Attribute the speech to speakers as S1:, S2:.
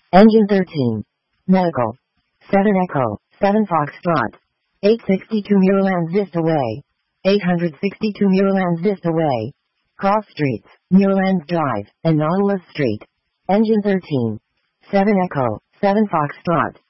S1: Engine 13. Medical. 7 Echo, 7 Foxtrot. 862 Muirlands Vista Way. 862 Muirlands Vista Way. Cross Streets, Muirlands Drive, and Nautilus Street. Engine 13. 7 Echo, 7 Foxtrot.